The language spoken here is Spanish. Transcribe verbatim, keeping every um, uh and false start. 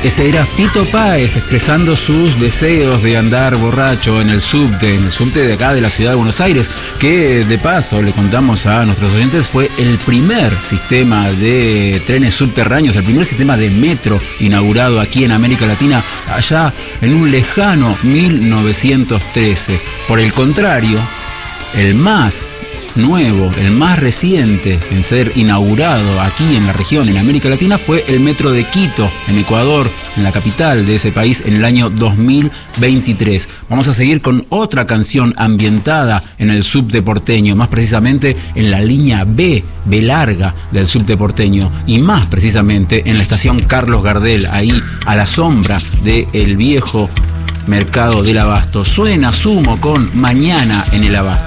Ese era Fito Páez expresando sus deseos de andar borracho en el subte, en el subte de acá de la ciudad de Buenos Aires, que de paso le contamos a nuestros oyentes fue el primer sistema de trenes subterráneos, el primer sistema de metro inaugurado aquí en América Latina allá en un lejano mil novecientos trece. Por el contrario, el más nuevo, el más reciente en ser inaugurado aquí en la región, en América Latina, fue el metro de Quito, en Ecuador, en la capital de ese país, en el año dos mil veintitrés. Vamos a seguir con otra canción ambientada en el subte porteño, más precisamente en la línea B, B larga del subte porteño, y más precisamente en la estación Carlos Gardel, ahí a la sombra del viejo mercado del Abasto. Suena Sumo con Mañana en el Abasto.